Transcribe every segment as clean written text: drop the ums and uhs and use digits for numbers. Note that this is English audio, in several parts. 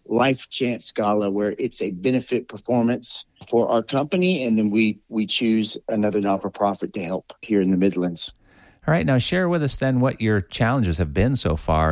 Life Chance Gala, where it's a benefit performance for our company, and then we choose another not-for-profit to help here in the Midlands. All right, now share with us then what your challenges have been so far.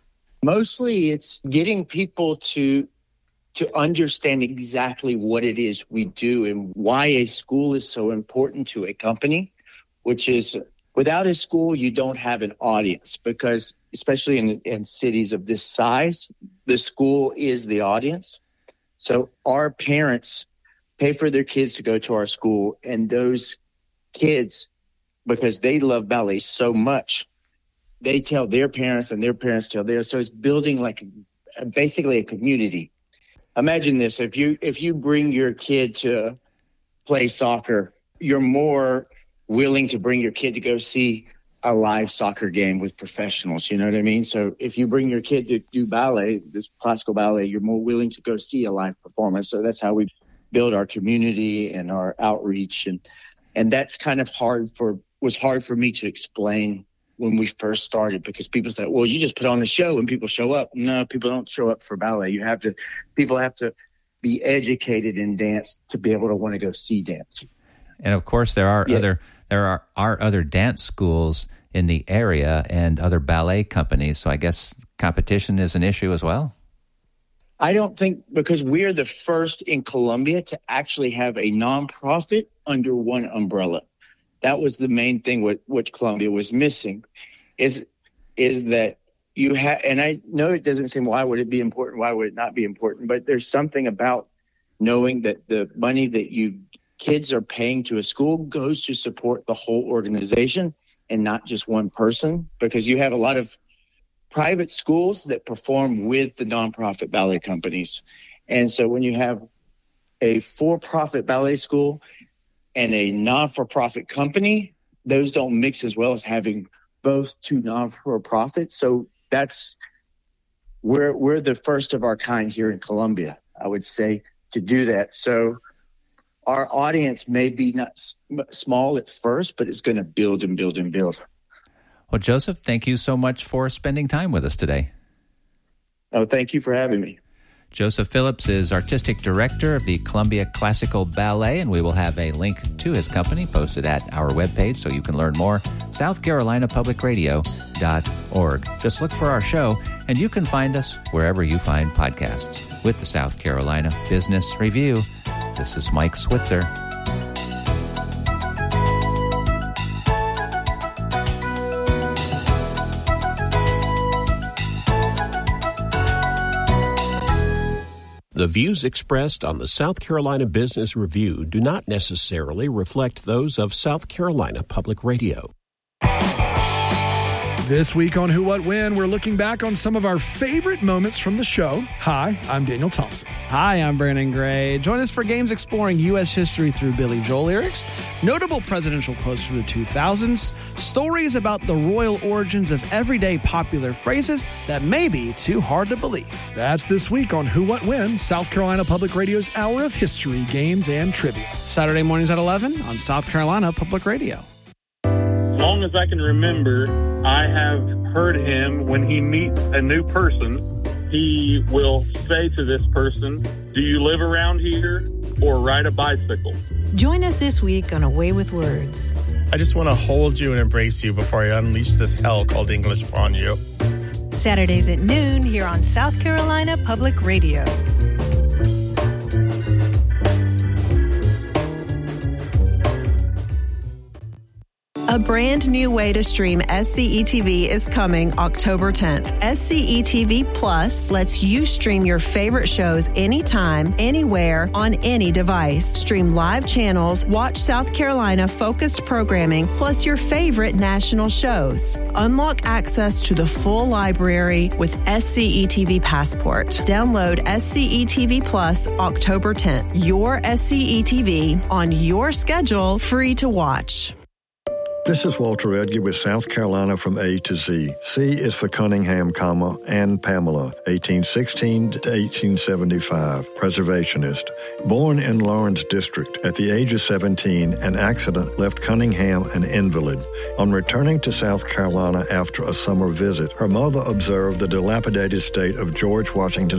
Mostly it's getting people to understand exactly what it is we do and why a school is so important to a company, which is without a school, you don't have an audience, because especially in cities of this size, the school is the audience. So our parents pay for their kids to go to our school, and those kids, because they love ballet so much, they tell their parents and their parents tell theirs. So it's building like basically a community. Imagine this, if you bring your kid to play soccer, you're more willing to bring your kid to go see a live soccer game with professionals, you know what I mean? So if you bring your kid to do ballet, this classical ballet, you're more willing to go see a live performance. So that's how we build our community and our outreach. And that's kind of was hard for me to explain when we first started, because people said, well, you just put on a show and people show up. No, people don't show up for ballet. People have to be educated in dance to be able to want to go see dance. And of course, there are other dance schools in the area and other ballet companies. So I guess competition is an issue as well. I don't think, because we're the first in Columbia to actually have a nonprofit under one umbrella. That was the main thing which Columbia was missing, is that you have, and I know it doesn't seem, why would it be important? Why would it not be important? But there's something about knowing that the money that kids are paying to a school goes to support the whole organization and not just one person, because you have a lot of private schools that perform with the nonprofit ballet companies. And so when you have a for-profit ballet school and a non-for-profit company, those don't mix as well as having both two non-for-profits. So we're the first of our kind here in Columbia, I would say, to do that. So our audience may be not small at first, but it's going to build and build and build. Well, Joseph, thank you so much for spending time with us today. Oh, thank you for having me. Joseph Phillips is Artistic Director of the Columbia Classical Ballet, and we will have a link to his company posted at our webpage so you can learn more, southcarolinapublicradio.org. Just look for our show, and you can find us wherever you find podcasts. With the South Carolina Business Review, this is Mike Switzer. The views expressed on the South Carolina Business Review do not necessarily reflect those of South Carolina Public Radio. This week on Who, What, When, we're looking back on some of our favorite moments from the show. Hi, I'm Daniel Thompson. Hi, I'm Brandon Gray. Join us for games exploring U.S. history through Billy Joel lyrics, notable presidential quotes from the 2000s, stories about the royal origins of everyday popular phrases that may be too hard to believe. That's this week on Who, What, When, South Carolina Public Radio's hour of history, games, and trivia. Saturday mornings at 11 on South Carolina Public Radio. As long as I can remember, I have heard him, when he meets a new person, he will say to this person, do you live around here or ride a bicycle? Join us this week on Away with Words. I just want to hold you and embrace you before I unleash this hell called English upon you. Saturdays at noon here on South Carolina Public Radio. A brand new way to stream SCETV is coming October 10th. SCETV Plus lets you stream your favorite shows anytime, anywhere, on any device. Stream live channels, watch South Carolina focused programming, plus your favorite national shows. Unlock access to the full library with SCETV Passport. Download SCETV Plus October 10th. Your SCETV on your schedule, free to watch. This is Walter Edgar with South Carolina from A to Z. C is for Cunningham, and Pamela, 1816 to 1875, preservationist. Born in Lawrence District, at the age of 17, an accident left Cunningham an invalid. On returning to South Carolina after a summer visit, her mother observed the dilapidated state of George Washington